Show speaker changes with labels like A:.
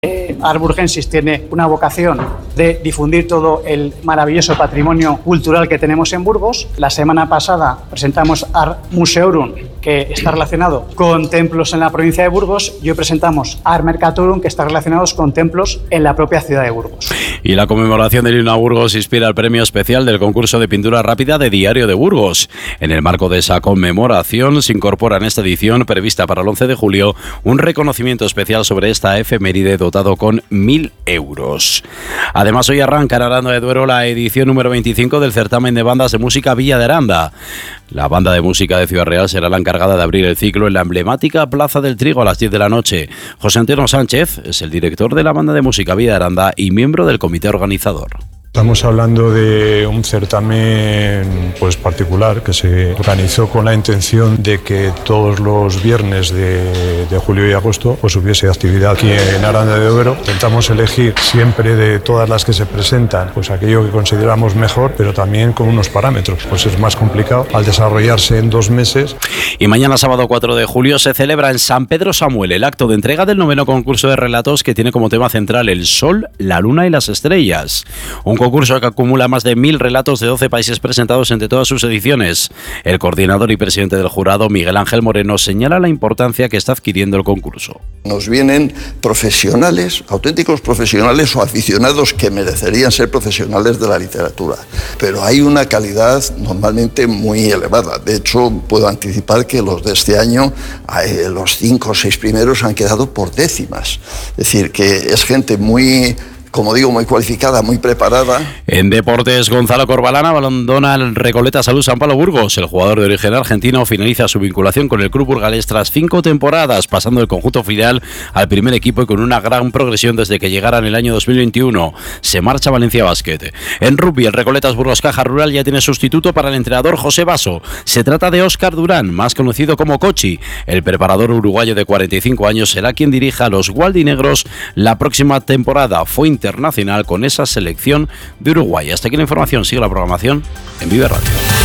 A: Arburgensis tiene una vocación de difundir todo el maravilloso patrimonio cultural que tenemos en Burgos. La semana pasada presentamos Art Museorum, que está relacionado con templos en la provincia de Burgos, y hoy presentamos Art Mercatorum, que está relacionado con templos en la propia ciudad de Burgos.
B: Y la conmemoración del himno a Burgos inspira el premio especial del concurso de pintura rápida de Diario de Burgos. En el marco de esa conmemoración se incorpora en esta edición, prevista para el 11 de julio, un reconocimiento especial sobre esta efeméride dotado con 1.000 euros. Además, hoy arranca en Aranda de Duero la edición número 25 del certamen de bandas de música Villa de Aranda. La banda de música de Ciudad Real será la encargada de abrir el ciclo en la emblemática Plaza del Trigo a las 10 de la noche. José Antonio Sánchez es el director de la banda de música Villa de Aranda y miembro del comité organizador.
C: Estamos hablando de un certamen particular que se organizó con la intención de que todos los viernes de julio y agosto hubiese actividad aquí en Aranda de Duero. Intentamos elegir siempre de todas las que se presentan aquello que consideramos mejor, pero también con unos parámetros. Es más complicado al desarrollarse en 2 meses.
B: Y mañana sábado 4 de julio se celebra en San Pedro Samuel el acto de entrega del 9º concurso de relatos que tiene como tema central el sol, la luna y las estrellas. Un concurso que acumula más de 1.000 relatos de 12 países presentados entre todas sus ediciones. El coordinador y presidente del jurado, Miguel Ángel Moreno, señala la importancia que está adquiriendo el concurso.
D: Nos vienen profesionales, auténticos profesionales o aficionados que merecerían ser profesionales de la literatura, pero hay una calidad normalmente muy elevada. De hecho, puedo anticipar que los de este año, los 5 o 6 primeros han quedado por décimas. Es decir, que es gente muy, como digo, muy cualificada, muy preparada.
B: En deportes, Gonzalo Corbalán abandona el Recoleta Salud San Pablo Burgos. El jugador de origen argentino finaliza su vinculación con el club burgalés tras 5 temporadas, pasando del conjunto filial al primer equipo y con una gran progresión desde que llegara en el año 2021. Se marcha a Valencia Basket. En rugby, el Recoletas Burgos Caja Rural ya tiene sustituto para el entrenador José Basso. Se trata de Óscar Durán, más conocido como Cochi. El preparador uruguayo de 45 años será quien dirija a los gualdinegros la próxima temporada. Fue internacional con esa selección de Uruguay. Hasta aquí la información. Sigue la programación en Vive Radio.